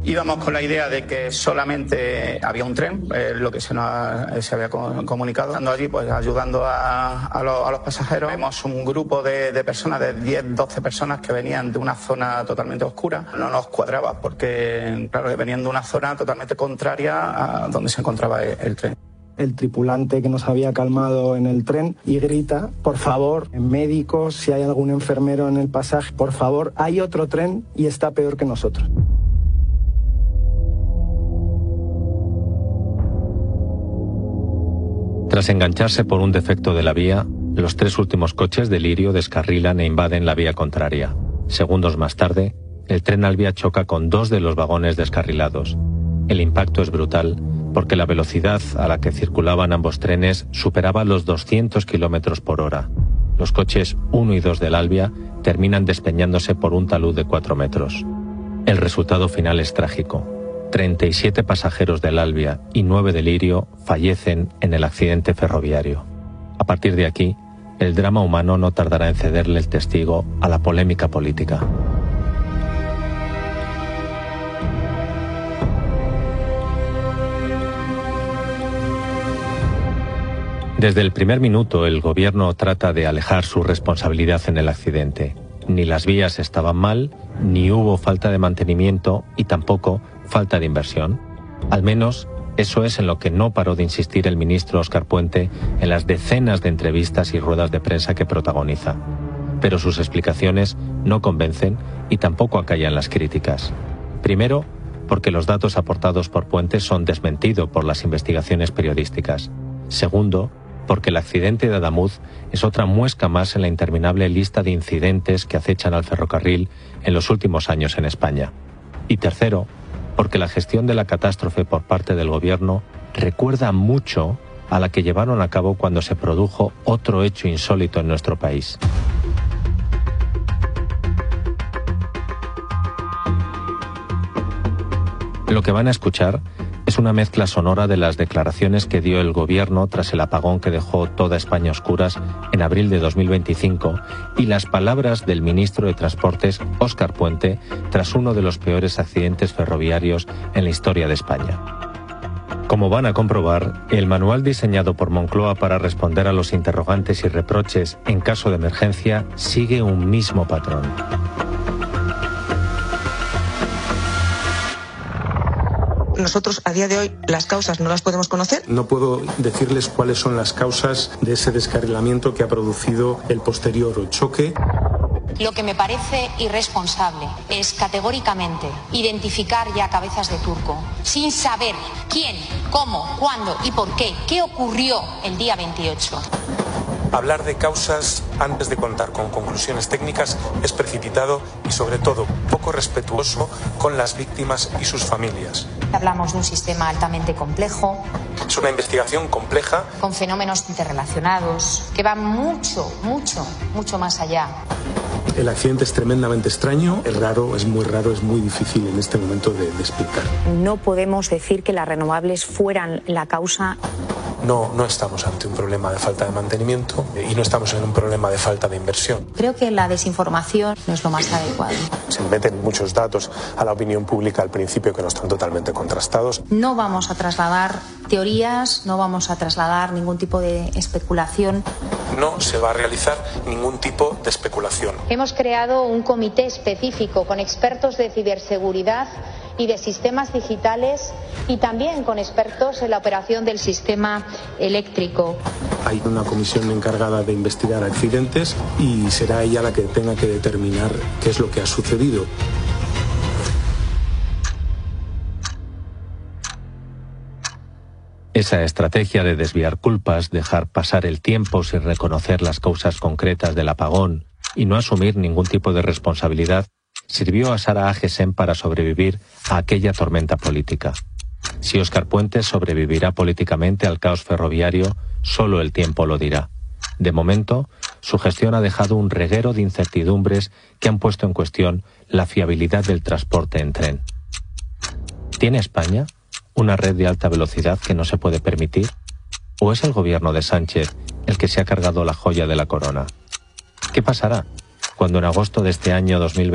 Íbamos con la idea de que solamente había un tren, lo que se había comunicado. Estando allí, pues ayudando a los pasajeros. Vemos un grupo de personas, de 10, 12 personas que venían de una zona totalmente oscura. No nos cuadraba porque, claro, venían de una zona totalmente contraria a donde se encontraba el tren. El tripulante que nos había calmado en el tren y grita, por favor, médicos, si hay algún enfermero en el pasaje, por favor, hay otro tren y está peor que nosotros. Tras engancharse por un defecto de la vía, los 3 últimos coches de Lirio descarrilan e invaden la vía contraria. Segundos más tarde, el tren Alvia choca con 2 de los vagones descarrilados. El impacto es brutal porque la velocidad a la que circulaban ambos trenes superaba los 200 km por hora. Los coches 1 y 2 del Alvia terminan despeñándose por un talud de 4 metros. El resultado final es trágico. 37 pasajeros del Alvia y 9 del Lirio fallecen en el accidente ferroviario. A partir de aquí, el drama humano no tardará en cederle el testigo a la polémica política. Desde el primer minuto, el gobierno trata de alejar su responsabilidad en el accidente. Ni las vías estaban mal, ni hubo falta de mantenimiento y tampoco falta de inversión. Al menos, eso es en lo que no paró de insistir el ministro Óscar Puente en las decenas de entrevistas y ruedas de prensa que protagoniza. Pero sus explicaciones no convencen y tampoco acallan las críticas. Primero, porque los datos aportados por Puente son desmentidos por las investigaciones periodísticas. Segundo, porque el accidente de Adamuz es otra muesca más en la interminable lista de incidentes que acechan al ferrocarril en los últimos años en España. Y tercero, porque la gestión de la catástrofe por parte del gobierno recuerda mucho a la que llevaron a cabo cuando se produjo otro hecho insólito en nuestro país. Lo que van a escuchar es una mezcla sonora de las declaraciones que dio el gobierno tras el apagón que dejó toda España a oscuras en abril de 2025 y las palabras del ministro de Transportes, Óscar Puente, tras uno de los peores accidentes ferroviarios en la historia de España. Como van a comprobar, el manual diseñado por Moncloa para responder a los interrogantes y reproches en caso de emergencia sigue un mismo patrón. Nosotros, a día de hoy, las causas no las podemos conocer. No puedo decirles cuáles son las causas de ese descarrilamiento que ha producido el posterior choque. Lo que me parece irresponsable es categóricamente identificar ya cabezas de turco sin saber quién, cómo, cuándo y por qué ocurrió el día 28. Hablar de causas antes de contar con conclusiones técnicas es precipitado y, sobre todo, poco respetuoso con las víctimas y sus familias. Hablamos de un sistema altamente complejo. Es una investigación compleja. Con fenómenos interrelacionados que van mucho más allá. El accidente es tremendamente extraño, es raro, es muy difícil en este momento de explicar. No podemos decir que las renovables fueran la causa. No estamos ante un problema de falta de mantenimiento y no estamos en un problema de falta de inversión. Creo que la desinformación no es lo más adecuado. Se meten muchos datos a la opinión pública al principio que no están totalmente contrastados. No vamos a trasladar teorías, no vamos a trasladar ningún tipo de especulación. No se va a realizar ningún tipo de especulación. Hemos creado un comité específico con expertos de ciberseguridad y de sistemas digitales y también con expertos en la operación del sistema eléctrico. Hay una comisión encargada de investigar accidentes y será ella la que tenga que determinar qué es lo que ha sucedido. Esa estrategia de desviar culpas, dejar pasar el tiempo sin reconocer las causas concretas del apagón y no asumir ningún tipo de responsabilidad sirvió a Sara Agesen para sobrevivir a aquella tormenta política. Si Óscar Puente sobrevivirá políticamente al caos ferroviario, solo el tiempo lo dirá. De momento, su gestión ha dejado un reguero de incertidumbres que han puesto en cuestión la fiabilidad del transporte en tren. ¿Tiene España una red de alta velocidad que no se puede permitir? ¿O es el gobierno de Sánchez el que se ha cargado la joya de la corona? ¿Qué pasará cuando en agosto de este año 2020